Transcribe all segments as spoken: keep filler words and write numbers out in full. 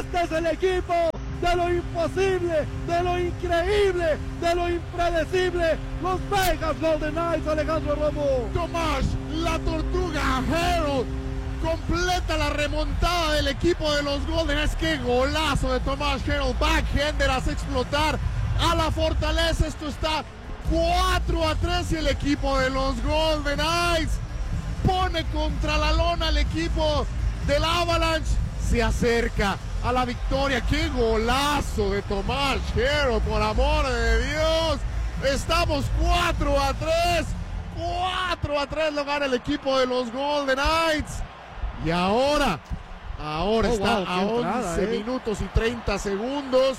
Este es el equipo de lo imposible, de lo increíble, de lo impredecible. Los Vegas Golden Knights, Alejandro Romo. Tomás, la Tortuga Harold completa la remontada del equipo de los Golden Knights. Qué golazo de Tomás Harold. Backhander hace explotar a la fortaleza. Esto está cuatro a tres y el equipo de los Golden Knights pone contra la lona al equipo del Avalanche. Se acerca a la victoria. ¡Qué golazo de Tomás Harold, por amor de Dios! Estamos cuatro a tres. cuatro a tres lo gana el equipo de los Golden Knights. Y ahora, ahora oh, está wow, a entrada, once eh. minutos y treinta segundos.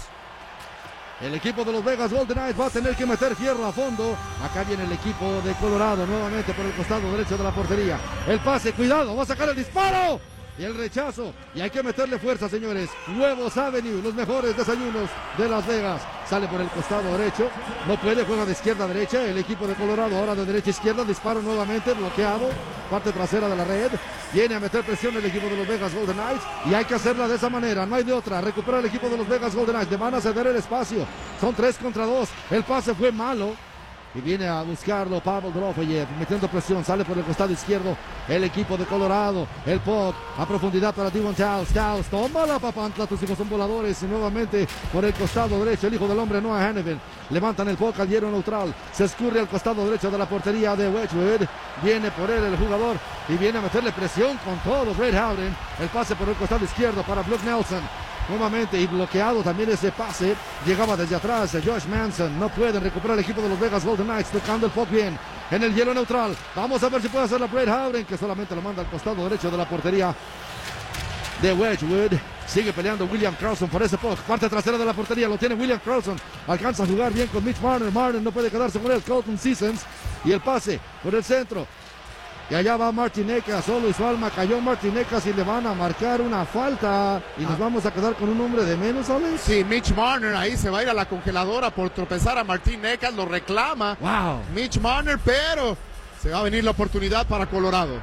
El equipo de los Vegas Golden Knights va a tener que meter fierro a fondo. Acá viene el equipo de Colorado nuevamente por el costado derecho de la portería. El pase, cuidado, va a sacar el disparo. Y el rechazo. Y hay que meterle fuerza, señores. Huevos Avenue, los mejores desayunos de Las Vegas. Sale por el costado derecho. No puede, juega de izquierda a derecha. El equipo de Colorado ahora de derecha a izquierda. Disparo nuevamente, bloqueado. Parte trasera de la red. Viene a meter presión el equipo de los Vegas Golden Knights. Y hay que hacerla de esa manera. No hay de otra. Recupera el equipo de los Vegas Golden Knights. Le van a ceder el espacio. Son tres contra dos. El pase fue malo. Y viene a buscarlo Pavel Dorofeyev, metiendo presión, sale por el costado izquierdo el equipo de Colorado, el puck a profundidad para Devon Towns, Towns, toma la papantla, tus hijos son voladores, y nuevamente por el costado derecho, el hijo del hombre Noah Hanifin, levantan el puck al hierro neutral, se escurre al costado derecho de la portería de Wedgwood, viene por él el jugador, y viene a meterle presión con todo Brett Howden, el pase por el costado izquierdo para Brook Nelson, nuevamente y bloqueado también ese pase, llegaba desde atrás Josh Manson, no pueden recuperar el equipo de los Vegas Golden Knights, tocando el puck bien en el hielo neutral, vamos a ver si puede hacer la Brett Howden, que solamente lo manda al costado derecho de la portería de Wedgwood. Sigue peleando William Karlsson por ese puck, parte trasera de la portería, lo tiene William Karlsson, alcanza a jugar bien con Mitch Marner, Marner no puede quedarse con él, Colton Sissons, y el pase por el centro. Y allá va Martin Necas, solo y su alma cayó Martin Necas y le van a marcar una falta. Y nos ah. vamos a quedar con un hombre de menos, ¿sabes? Sí, Mitch Marner ahí se va a ir a la congeladora por tropezar a Martin Necas, lo reclama. Wow. Mitch Marner, pero se va a venir la oportunidad para Colorado.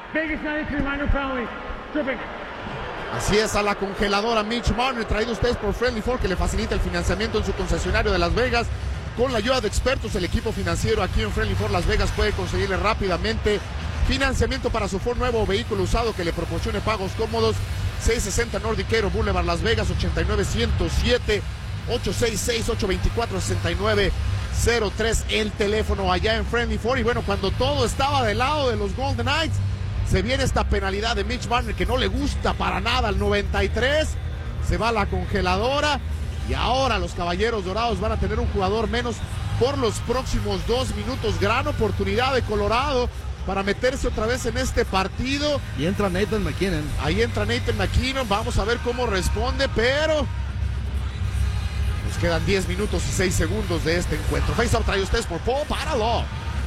Así es, a la congeladora Mitch Marner, traído ustedes por Friendly Ford, que le facilita el financiamiento en su concesionario de Las Vegas. Con la ayuda de expertos, el equipo financiero aquí en Friendly Ford Las Vegas puede conseguirle rápidamente financiamiento para su Ford nuevo o vehículo usado que le proporcione pagos cómodos. seiscientos sesenta Nordic Aero Boulevard Las Vegas, ochenta y nueve ciento siete, ocho seis seis, ocho dos cuatro, seis nueve cero tres, el teléfono allá en Friendly Ford. Y bueno, cuando todo estaba del lado de los Golden Knights, se viene esta penalidad de Mitch Marner que no le gusta para nada al noventa y tres, se va a la congeladora y ahora los Caballeros Dorados van a tener un jugador menos por los próximos dos minutos. Gran oportunidad de Colorado para meterse otra vez en este partido. Y entra Nathan MacKinnon. Ahí entra Nathan MacKinnon, vamos a ver cómo responde, pero nos quedan diez minutos y seis segundos de este encuentro. Face-off trae ustedes por Paul Paralo.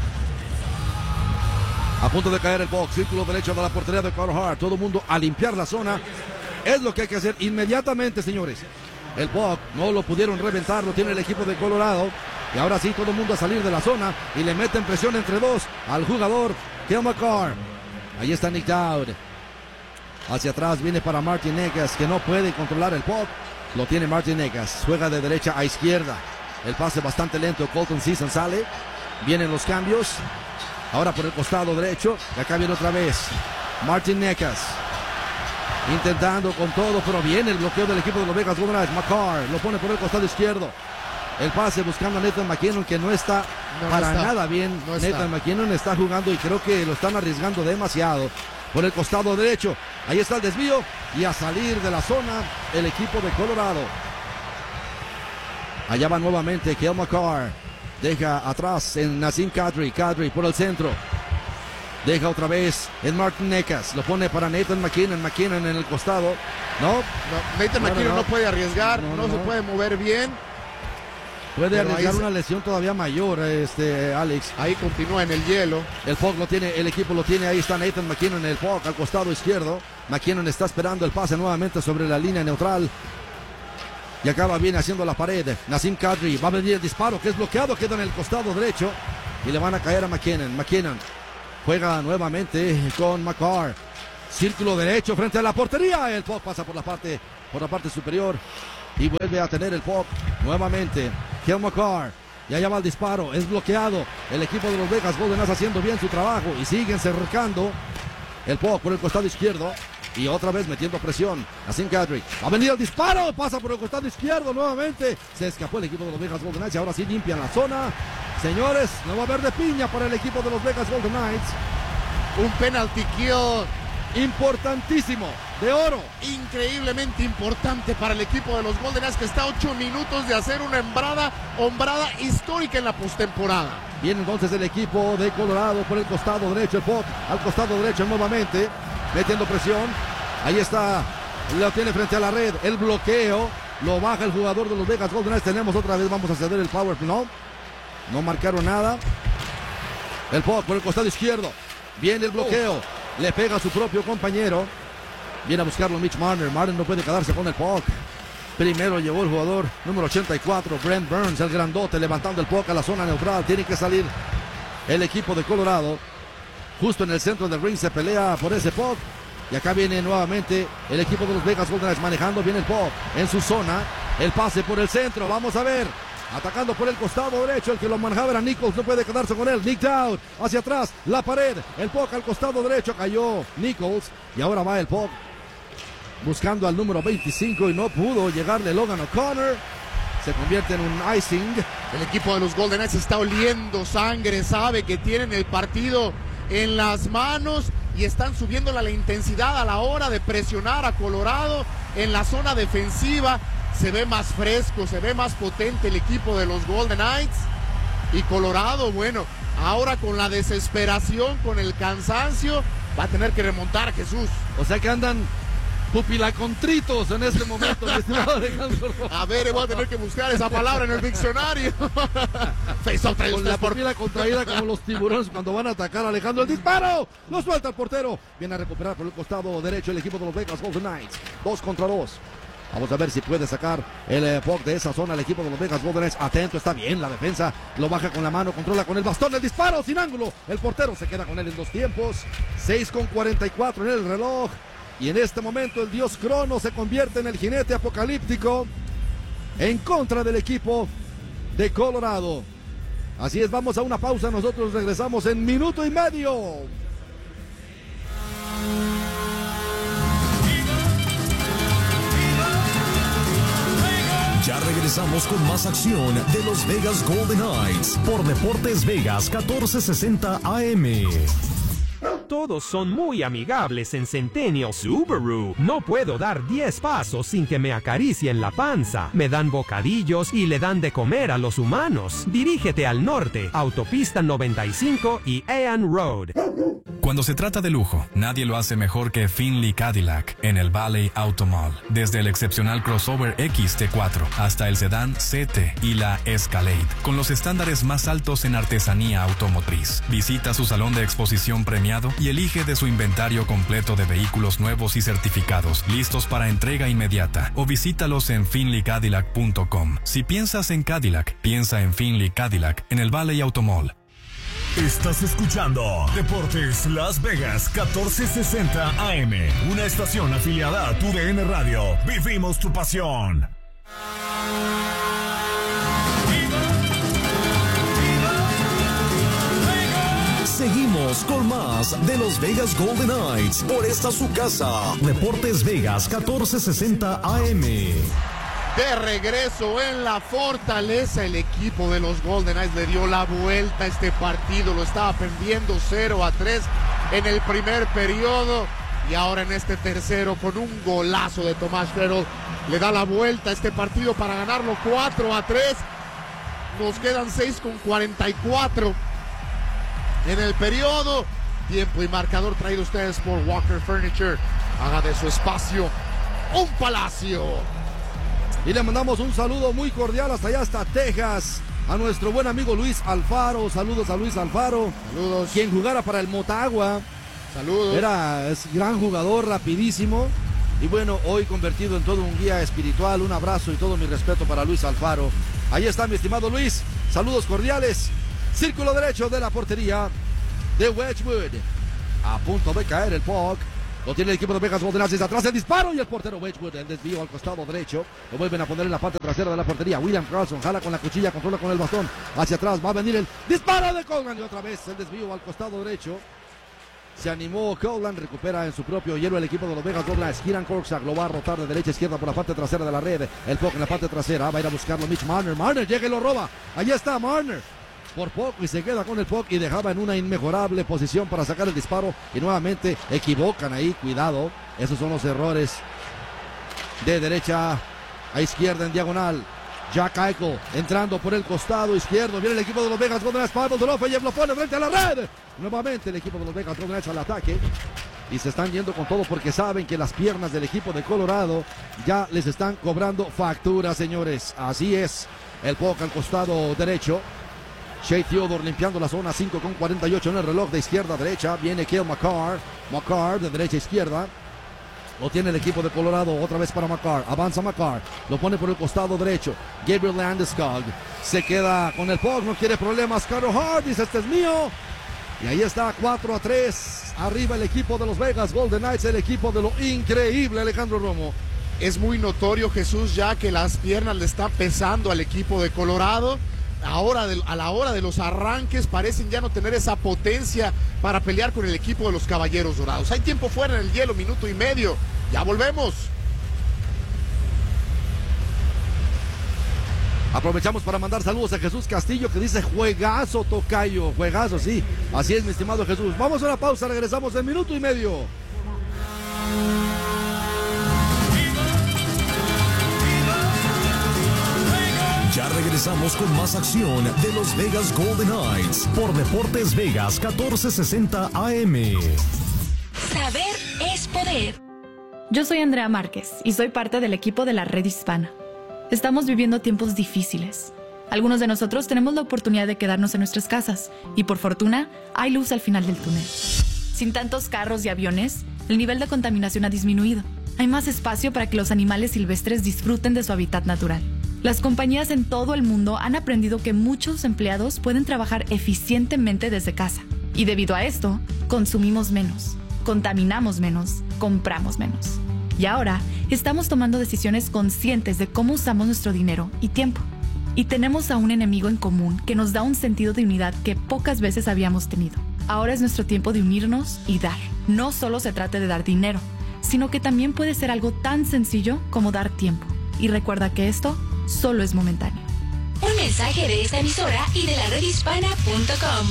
A punto de caer el puck, círculo derecho de la portería de Carl Hart. Todo el mundo a limpiar la zona. Es lo que hay que hacer inmediatamente, señores. El puck no lo pudieron reventar, lo tiene el equipo de Colorado. Y ahora sí, todo el mundo a salir de la zona y le meten presión entre dos al jugador Cale Makar. Ahí está Nick Dowd. Hacia atrás viene para Martin Necas, que no puede controlar el puck. Lo tiene Martin Necas. Juega de derecha a izquierda. El pase bastante lento. Colton Sisson sale. Vienen los cambios. Ahora por el costado derecho. Y acá viene otra vez Martin Necas. Intentando con todo, pero viene el bloqueo del equipo de los Vegas Golden Knights. Makar lo pone por el costado izquierdo. El pase buscando a Nathan MacKinnon, que no está no, para no está. nada bien. No Nathan está. MacKinnon está jugando y creo que lo están arriesgando demasiado. Por el costado derecho, ahí está el desvío y a salir de la zona el equipo de Colorado. Allá va nuevamente Cale Makar. Deja atrás en Nazem Kadri. Kadri por el centro. Deja otra vez en Martin Necas. Lo pone para Nathan MacKinnon. MacKinnon en el costado. No, no Nathan no, MacKinnon no, no puede arriesgar. No, no, no se puede mover bien. Puede arriesgar una lesión todavía mayor, este Alex. Ahí continúa en el hielo. El puck lo tiene, el equipo lo tiene. Ahí está Nathan MacKinnon en el puck al costado izquierdo. MacKinnon está esperando el pase nuevamente sobre la línea neutral. Y acaba bien haciendo la pared. Nazem Kadri. Va a venir el disparo que es bloqueado. Queda en el costado derecho. Y le van a caer a MacKinnon. MacKinnon juega nuevamente con Makar. Círculo derecho frente a la portería. El puck pasa por la parte, por la parte superior. Y vuelve a tener el puck nuevamente. Cale Makar. Ya llama el disparo. Es bloqueado. El equipo de los Vegas Golden Knights haciendo bien su trabajo. Y siguen cercando el puck por el costado izquierdo. Y otra vez metiendo presión. Nassim Kadri. Va a venir el disparo. Pasa por el costado izquierdo nuevamente. Se escapó el equipo de los Vegas Golden Knights. Y ahora sí limpian la zona. Señores, no va a haber de piña para el equipo de los Vegas Golden Knights. Un penalty kill importantísimo, de oro. Increíblemente importante para el equipo de los Golden Knights, que está a ocho minutos de hacer una hombrada, hombrada histórica en la postemporada. Viene entonces el equipo de Colorado por el costado derecho, el puck al costado derecho nuevamente, metiendo presión. Ahí está, lo tiene frente a la red, el bloqueo, lo baja el jugador de los Vegas Golden Knights. Tenemos otra vez, vamos a ceder el power play. No, no marcaron nada. El puck por el costado izquierdo, viene el bloqueo. Oh. Le pega a su propio compañero. Viene a buscarlo Mitch Marner. Marner no puede quedarse con el puck. Primero llegó el jugador número ochenta y cuatro, Brent Burns, el grandote, levantando el puck a la zona neutral. Tiene que salir el equipo de Colorado. Justo en el centro del ring se pelea por ese puck. Y acá viene nuevamente el equipo de los Vegas Golden Knights manejando bien el puck en su zona. El pase por el centro. Vamos a ver. Atacando por el costado derecho, el que lo manejaba era Nichols, no puede quedarse con él. Nick Dowd hacia atrás, la pared, el puck al costado derecho, cayó Nichols y ahora va el puck buscando al número veinticinco y no pudo llegarle Logan O'Connor. Se convierte en un icing. El equipo de los Golden Knights está oliendo sangre, sabe que tienen el partido en las manos y están subiendo la intensidad a la hora de presionar a Colorado en la zona defensiva. Se ve más fresco, se ve más potente el equipo de los Golden Knights. Y Colorado, bueno, ahora con la desesperación, con el cansancio, va a tener que remontar, Jesús. O sea que andan pupilacontritos en este momento, mi estimado Alejandro. A ver, voy a tener que buscar esa palabra en el diccionario. Con la pupila contraída como los tiburones cuando van a atacar a Alejandro. El disparo, lo suelta el portero. Viene a recuperar por el costado derecho el equipo de los Vegas Golden Knights. Dos contra dos. Vamos a ver si puede sacar el eh, puck de esa zona el equipo de los Vegas Golden Knights. Atento, está bien la defensa. Lo baja con la mano, controla con el bastón. El disparo sin ángulo. El portero se queda con él en dos tiempos. seis con cuarenta y cuatro en el reloj. Y en este momento el dios Crono se convierte en el jinete apocalíptico en contra del equipo de Colorado. Así es, vamos a una pausa. Nosotros regresamos en minuto y medio. Ya regresamos con más acción de los Vegas Golden Knights por Deportes Vegas catorce sesenta A M. Todos son muy amigables en Centennial Subaru. No puedo dar diez pasos sin que me acaricien la panza. Me dan bocadillos y le dan de comer a los humanos. Dirígete al norte, Autopista noventa y cinco y Ann Road. Cuando se trata de lujo, nadie lo hace mejor que Findlay Cadillac en el Valley Auto Mall. Desde el excepcional crossover X T cuatro hasta el sedán C T y la Escalade, con los estándares más altos en artesanía automotriz. Visita su salón de exposición premiado y elige de su inventario completo de vehículos nuevos y certificados, listos para entrega inmediata, o visítalos en Findlay Cadillac punto com. Si piensas en Cadillac, piensa en Findlay Cadillac en el Valley Auto Mall. Estás escuchando Deportes Las Vegas catorce sesenta A M, una estación afiliada a tu D N Radio. Vivimos tu pasión. Seguimos con más de los Vegas Golden Knights por esta su casa. Deportes Vegas catorce sesenta A M. De regreso en la fortaleza, el equipo de los Golden Knights le dio la vuelta a este partido. Lo estaba perdiendo cero a tres en el primer periodo. Y ahora en este tercero, con un golazo de Tomás Hertl, le da la vuelta a este partido para ganarlo cuatro a tres. Nos quedan seis con cuarenta y cuatro en el periodo. Tiempo y marcador traído a ustedes por Walker Furniture. Haga de su espacio un palacio. Y le mandamos un saludo muy cordial hasta allá, hasta Texas, a nuestro buen amigo Luis Alfaro. Saludos a Luis Alfaro. Saludos. Quien jugara para el Motagua. Saludos. Era es gran jugador, rapidísimo. Y bueno, hoy convertido en todo un guía espiritual. Un abrazo y todo mi respeto para Luis Alfaro. Ahí está mi estimado Luis. Saludos cordiales. Círculo derecho de la portería de Wedgwood. A punto de caer el puck. Lo tiene el equipo de Vegas Golden Knights. Atrás el disparo y el portero Wedgwood. El desvío al costado derecho. Lo vuelven a poner en la parte trasera de la portería. William Carlson jala con la cuchilla, controla con el bastón. Hacia atrás va a venir el disparo de Coleman. Y otra vez el desvío al costado derecho. Se animó Coleman, recupera en su propio hielo el equipo de los Vegas Golden Knights. Kieran Korczak lo va a rotar de derecha a izquierda por la parte trasera de la red. El puck en la parte trasera. Va a ir a buscarlo Mitch Marner. Marner llega y lo roba. Allí está Marner. Por poco y se queda con el puck y dejaba en una inmejorable posición para sacar el disparo. Y nuevamente equivocan ahí. Cuidado. Esos son los errores de derecha a izquierda en diagonal. Jack Eichel entrando por el costado izquierdo. Viene el equipo de los Vegas Golden Knights. Pavel Dorofeyev lo pone frente a la red. Nuevamente el equipo de los Vegas Golden Knights al ataque. Y se están yendo con todo porque saben que las piernas del equipo de Colorado ya les están cobrando factura, señores. Así es. El puck al costado derecho. Shea Theodore limpiando la zona. cinco con cuarenta y ocho en el reloj de izquierda a derecha. Viene Cale Makar. Makar de derecha a izquierda. Lo tiene el equipo de Colorado, otra vez para Makar, avanza Makar, lo pone por el costado derecho, Gabriel Landeskog, se queda con el puck, no quiere problemas, Carter Hart, dice este es mío, y ahí está cuatro a tres, arriba el equipo de los Vegas Golden Knights, el equipo de lo increíble Alejandro Romo. Es muy notorio, Jesús, ya que las piernas le están pesando al equipo de Colorado. Ahora de, a la hora de los arranques parecen ya no tener esa potencia para pelear con el equipo de los Caballeros Dorados. Hay tiempo fuera en el hielo, minuto y medio. Ya volvemos. Aprovechamos para mandar saludos a Jesús Castillo que dice juegazo tocayo, juegazo, sí. Así es, mi estimado Jesús. Vamos a una pausa, regresamos en minuto y medio. Ya regresamos con más acción de los Vegas Golden Knights por Deportes Vegas catorce sesenta A M. Saber es poder. Yo soy Andrea Márquez y soy parte del equipo de la Red Hispana. Estamos viviendo tiempos difíciles. Algunos de nosotros tenemos la oportunidad de quedarnos en nuestras casas y por fortuna hay luz al final del túnel. Sin tantos carros y aviones, el nivel de contaminación ha disminuido. Hay más espacio para que los animales silvestres disfruten de su hábitat natural. Las compañías en todo el mundo han aprendido que muchos empleados pueden trabajar eficientemente desde casa. Y debido a esto, consumimos menos, contaminamos menos, compramos menos. Y ahora, estamos tomando decisiones conscientes de cómo usamos nuestro dinero y tiempo. Y tenemos a un enemigo en común que nos da un sentido de unidad que pocas veces habíamos tenido. Ahora es nuestro tiempo de unirnos y dar. No solo se trata de dar dinero, sino que también puede ser algo tan sencillo como dar tiempo. Y recuerda que esto solo es momentáneo. Un mensaje de esta emisora y de la red hispana punto com.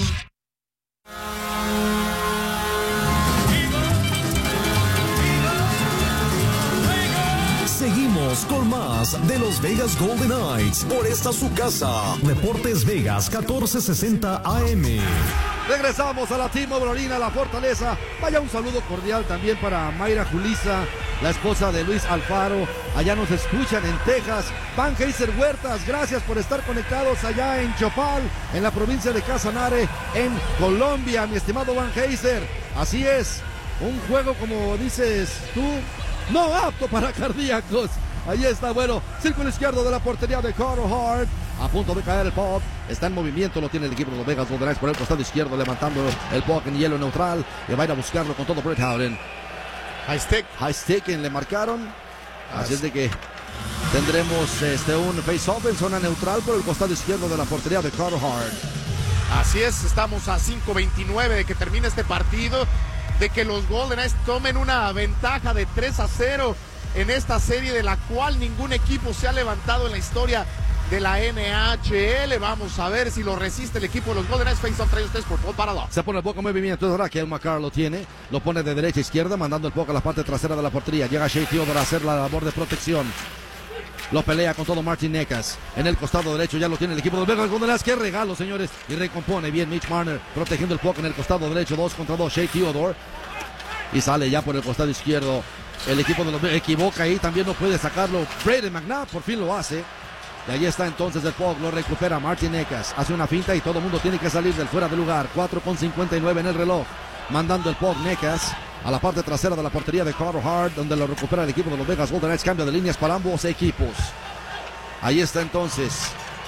Seguimos con más de los Vegas Golden Knights por esta su casa, Deportes Vegas catorce sesenta A M. Regresamos a la T-Mobile Arena, la Fortaleza. Vaya un saludo cordial también para Mayra Julisa, la esposa de Luis Alfaro. Allá nos escuchan en Texas. Van Heiser Huertas, gracias por estar conectados allá en Chopal, en la provincia de Casanare, en Colombia, mi estimado Van Heiser. Así es, un juego como dices tú, no apto para cardíacos. Ahí está, bueno, círculo izquierdo de la portería de Carter Hart. A punto de caer el puck, está en movimiento, lo tiene el equipo de los Vegas Golden Knights por el costado izquierdo, levantando el puck en hielo neutral, y va a ir a buscarlo con todo Brett Howden. High stick. High stick, le marcaron, así es de que tendremos este, un face-off en zona neutral por el costado izquierdo de la portería de Carter Hart. Así es, estamos a cinco veintinueve de que termine este partido, de que los Golden Knights tomen una ventaja de tres a cero en esta serie de la cual ningún equipo se ha levantado en la historia de la N H L. Vamos a ver si lo resiste el equipo de los Golden Knights. Face-off trae ustedes por Paul Parado. Se pone el puck en movimiento, es verdad que el Makar lo tiene, lo pone de derecha a izquierda, mandando el puck a la parte trasera de la portería. Llega Shea Theodore a hacer la labor de protección. Lo pelea con todo Martin Necas. En el costado derecho ya lo tiene el equipo de los Vegas Golden Knights. ¡Qué regalo, señores! Y recompone bien Mitch Marner, protegiendo el puck en el costado derecho. Dos contra dos, Shea Theodore. Y sale ya por el costado izquierdo. El equipo de los Vegas equivoca ahí, también no puede sacarlo. Braden McNabb por fin lo hace. Y ahí está entonces el puck, lo recupera Martin Necas. Hace una finta y todo el mundo tiene que salir del fuera de lugar. cuatro con cincuenta y nueve en el reloj. Mandando el puck Necas a la parte trasera de la portería de Carter Hart, donde lo recupera el equipo de los Vegas Golden Knights. Cambio de líneas para ambos equipos. Ahí está entonces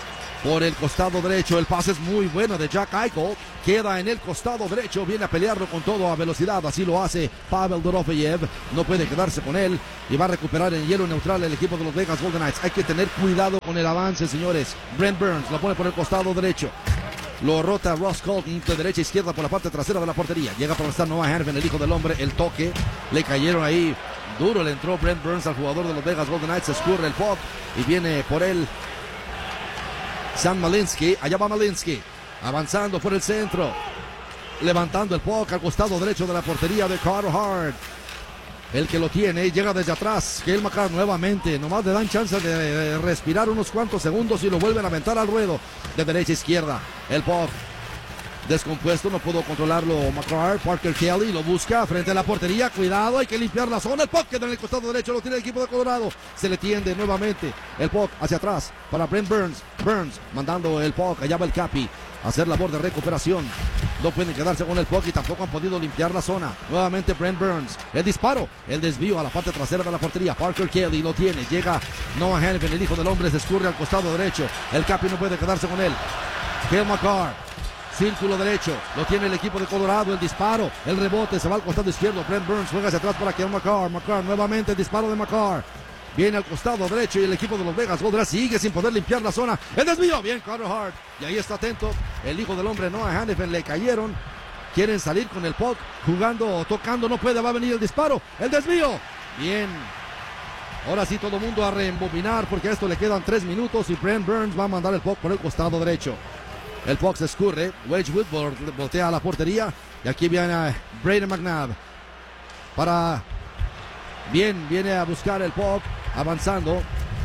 por el costado derecho. El pase es muy bueno de Jack Eichel. Queda en el costado derecho. Viene a pelearlo con todo a velocidad. Así lo hace Pavel Dorofeyev. No puede quedarse con él. Y va a recuperar en hielo neutral el equipo de los Vegas Golden Knights. Hay que tener cuidado con el avance, señores. Brent Burns lo pone por el costado derecho. Lo rota Ross Colton de derecha a izquierda por la parte trasera de la portería. Llega para estar Noah Hanifin, el hijo del hombre. El toque. Le cayeron ahí. Duro le entró Brent Burns al jugador de los Vegas Golden Knights. Se escurre el puck. Y viene por él Sam Malinsky, allá va Malinsky, avanzando por el centro, levantando el puck al costado derecho de la portería de Carter Hart. El que lo tiene, llega desde atrás, Cale Makar nuevamente, nomás le dan chance de respirar unos cuantos segundos y lo vuelven a aventar al ruedo, de derecha a izquierda. El puck descompuesto, no pudo controlarlo Makar. Parker Kelly lo busca frente a la portería, cuidado, hay que limpiar la zona. El puck queda en el costado derecho, lo tiene el equipo de Colorado. Se le tiende nuevamente el puck hacia atrás para Brent Burns. Burns mandando el puck, allá va el Capi a hacer labor de recuperación. No pueden quedarse con el puck y tampoco han podido limpiar la zona. Nuevamente Brent Burns, el disparo, el desvío a la parte trasera de la portería. Parker Kelly lo tiene, llega Noah Hanifin, el hijo del hombre, se escurre al costado derecho. El Capi no puede quedarse con él. Cale Makar, círculo derecho, lo tiene el equipo de Colorado, el disparo, el rebote, se va al costado izquierdo. Brent Burns juega hacia atrás para Cale Makar. Makar nuevamente, el disparo de Makar. Viene al costado derecho y el equipo de los Vegas Golden Knights sigue sin poder limpiar la zona. El desvío, bien Carter Hart. Y ahí está atento el hijo del hombre Noah Hanifin, le cayeron. Quieren salir con el puck, jugando, tocando, no puede, va a venir el disparo. El desvío, bien. Ahora sí todo el mundo a reembobinar porque a esto le quedan tres minutos y Brent Burns va a mandar el puck por el costado derecho. El puck se escurre, Wedgwood voltea a la portería y aquí viene Brayden McNabb para, bien, viene a buscar el puck, avanzando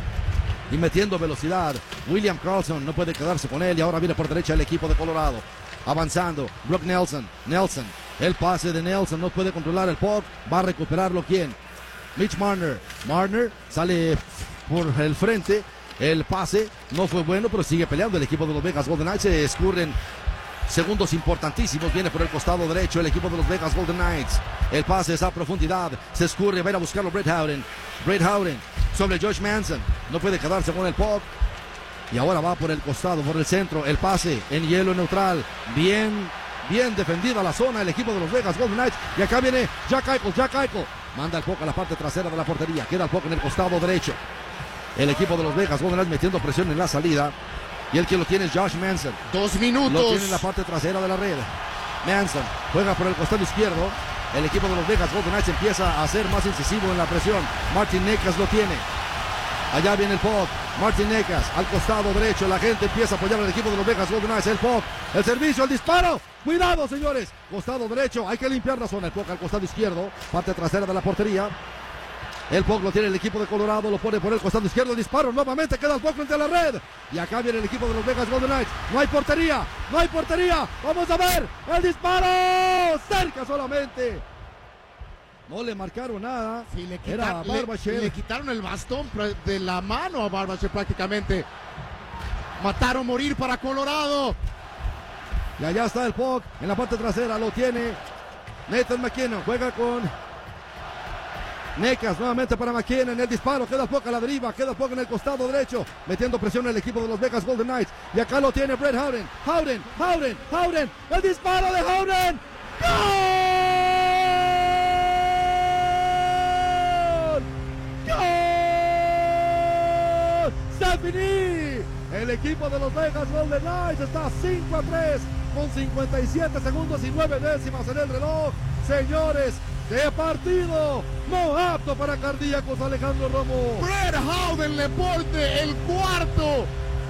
y metiendo velocidad. William Karlsson no puede quedarse con él y ahora viene por derecha el equipo de Colorado, avanzando, Brock Nelson, Nelson, el pase de Nelson, no puede controlar el puck, va a recuperarlo, ¿quién? Mitch Marner, Marner sale por el frente. El pase no fue bueno, pero sigue peleando el equipo de los Vegas Golden Knights. Se escurren segundos importantísimos. Viene por el costado derecho el equipo de los Vegas Golden Knights. El pase es a profundidad. Se escurre, va a ir a buscarlo Brett Howden. Brett Howden sobre Josh Manson. No puede quedarse con el puck. Y ahora va por el costado, por el centro. El pase en hielo neutral. Bien, bien defendida la zona el equipo de los Vegas Golden Knights. Y acá viene Jack Eichel. Jack Eichel manda el puck a la parte trasera de la portería. Queda el puck en el costado derecho. El equipo de los Vegas Golden Knights metiendo presión en la salida. Y el que lo tiene es Josh Manson. Dos minutos. Lo tiene en la parte trasera de la red. Manson juega por el costado izquierdo. El equipo de los Vegas Golden Knights empieza a ser más incisivo en la presión. Martin Necas lo tiene. Allá viene el puck. Martin Necas al costado derecho. La gente empieza a apoyar al equipo de los Vegas Golden Knights. El puck, el servicio, el disparo. Cuidado, señores. Costado derecho. Hay que limpiar la zona. El puck al costado izquierdo. Parte trasera de la portería. El puck lo tiene el equipo de Colorado, lo pone por el costado izquierdo, el disparo, nuevamente queda el puck frente a la red. Y acá viene el equipo de los Vegas Golden Knights. No hay portería, no hay portería. Vamos a ver, el disparo, cerca solamente. No le marcaron nada. Sí, le, quitar, le, le quitaron el bastón de la mano a Barbashev prácticamente. Mataron morir para Colorado. Y allá está el puck en la parte trasera, lo tiene Nathan MacKinnon, juega con Necas nuevamente para McKinnon en el disparo, queda el puck a la deriva, queda el puck en el costado derecho, metiendo presión el equipo de los Vegas Golden Knights. Y acá lo tiene Brett Howden, Howden, Howden, Howden, el disparo de Howden. ¡Gol! ¡Gol! ¡Se finí! El equipo de los Vegas Golden Knights está cinco a tres con cincuenta y siete segundos y nueve décimas en el reloj. Señores, de partido no apto para cardíacos, Alejandro Romo. Brett Howden le pone el cuarto.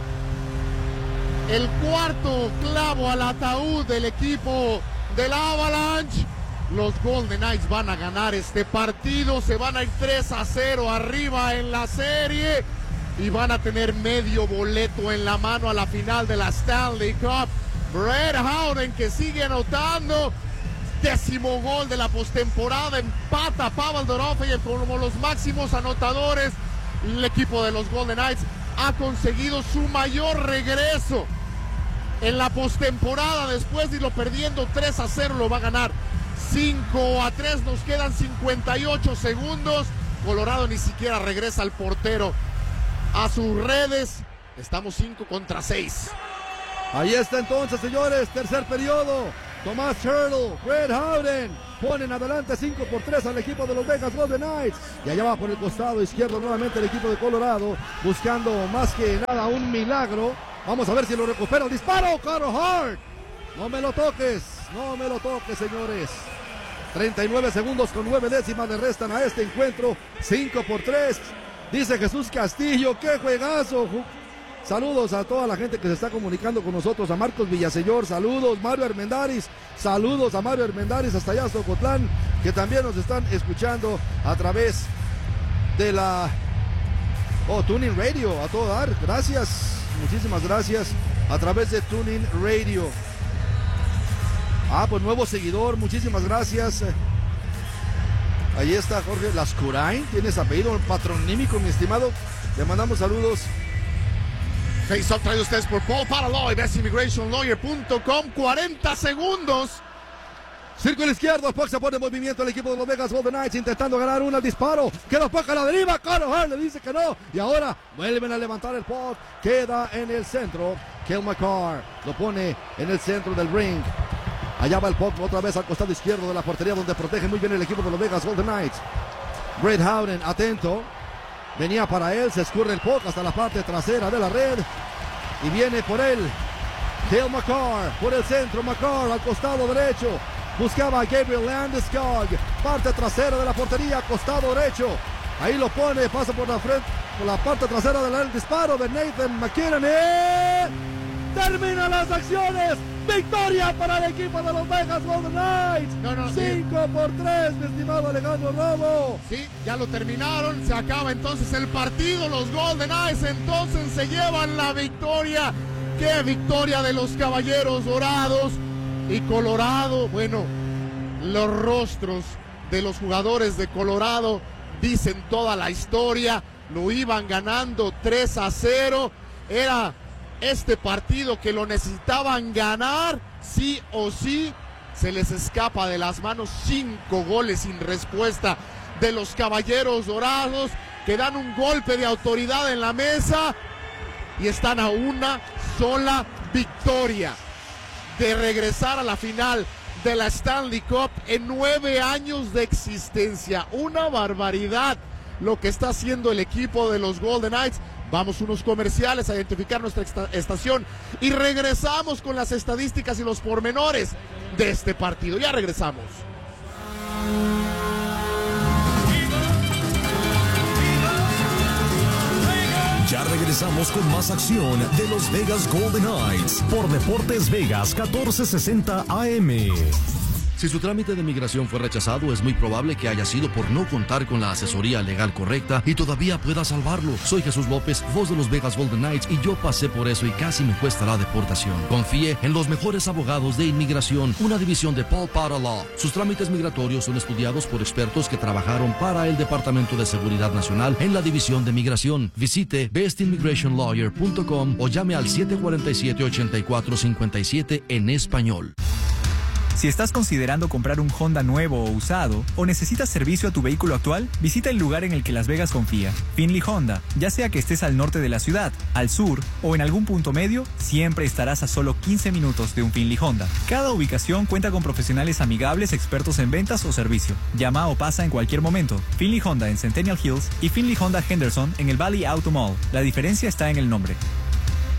El cuarto clavo al ataúd del equipo del Avalanche. Los Golden Knights van a ganar este partido. Se van a ir tres a cero arriba en la serie. Y van a tener medio boleto en la mano a la final de la Stanley Cup. Brett Howden, que sigue anotando. Décimo gol de la postemporada, empata a Pavel Dorofeyev como los máximos anotadores. El equipo de los Golden Knights ha conseguido su mayor regreso en la postemporada. Después de irlo perdiendo tres a cero, lo va a ganar cinco a tres. Nos quedan cincuenta y ocho segundos. Colorado ni siquiera regresa al portero a sus redes. Estamos cinco contra seis. Ahí está entonces, señores, tercer periodo. Tomás Hurdle, Brett Howden ponen adelante cinco por tres al equipo de los Vegas Golden Knights. Y allá va por el costado izquierdo nuevamente el equipo de Colorado, buscando más que nada un milagro. Vamos a ver si lo recupera el disparo. Carter Hart. No me lo toques, no me lo toques, señores. treinta y nueve segundos con nueve décimas le restan a este encuentro. cinco por tres. Dice Jesús Castillo, qué juegazo. Saludos a toda la gente que se está comunicando con nosotros, a Marcos Villaseñor, saludos, Mario Armendáriz, saludos a Mario Armendáriz hasta allá, Socotlán, que también nos están escuchando a través de la oh, Tuning Radio, a todo dar, gracias, muchísimas gracias, a través de Tuning Radio. Ah, pues nuevo seguidor, muchísimas gracias. Ahí está Jorge Lascurain, tienes apellido patronímico, mi estimado, le mandamos saludos. Face-off traído ustedes por Paul Paraloy, best immigration lawyer punto com, cuarenta segundos. Círculo izquierdo, Puck se pone en movimiento el equipo de los Vegas Golden Knights intentando ganar un disparo. Queda Puck a la deriva, Carter Hart le dice que no. Y ahora vuelven a levantar el Puck, queda en el centro. Cale Makar lo pone en el centro del ring. Allá va el Puck otra vez al costado izquierdo de la portería donde protege muy bien el equipo de los Vegas Golden Knights. Brett Howden atento. Venía para él, se escurre el puck hasta la parte trasera de la red. Y viene por él Cale Makar, por el centro, Makar al costado derecho. Buscaba a Gabriel Landeskog, parte trasera de la portería, costado derecho. Ahí lo pone, pasa por la frente, por la parte trasera del disparo de Nathan McKinnon. Y termina las acciones. Victoria para el equipo de los Vegas Golden Knights. No, no, cinco sí. por tres, mi estimado Alejandro Romo. Sí, ya lo terminaron. Se acaba entonces el partido. Los Golden Knights entonces se llevan la victoria. ¡Qué victoria de los Caballeros Dorados! Y Colorado, bueno, los rostros de los jugadores de Colorado dicen toda la historia. Lo iban ganando tres a cero. Era este partido que lo necesitaban ganar, sí o sí. Se les escapa de las manos, cinco goles sin respuesta de los Caballeros Dorados, que dan un golpe de autoridad en la mesa y están a una sola victoria de regresar a la final de la Stanley Cup en nueve años de existencia. Una barbaridad lo que está haciendo el equipo de los Golden Knights. Vamos unos comerciales a identificar nuestra estación y regresamos con las estadísticas y los pormenores de este partido. Ya regresamos. Ya regresamos con más acción de los Vegas Golden Knights por Deportes Vegas catorce sesenta A M. Si su trámite de migración fue rechazado, es muy probable que haya sido por no contar con la asesoría legal correcta y todavía pueda salvarlo. Soy Jesús López, voz de los Vegas Golden Knights, y yo pasé por eso y casi me cuesta la deportación. Confíe en los mejores abogados de inmigración, una división de Paul Potter Law. Sus trámites migratorios son estudiados por expertos que trabajaron para el Departamento de Seguridad Nacional en la División de Migración. Visite best immigration lawyer punto com o llame al siete cuatro siete, ocho cuatro cinco siete en español. Si estás considerando comprar un Honda nuevo o usado, o necesitas servicio a tu vehículo actual, visita el lugar en el que Las Vegas confía, Finley Honda. Ya sea que estés al norte de la ciudad, al sur o en algún punto medio, siempre estarás a solo quince minutos de un Finley Honda. Cada ubicación cuenta con profesionales amigables expertos en ventas o servicio. Llama o pasa en cualquier momento. Finley Honda en Centennial Hills y Finley Honda Henderson en el Valley Auto Mall. La diferencia está en el nombre.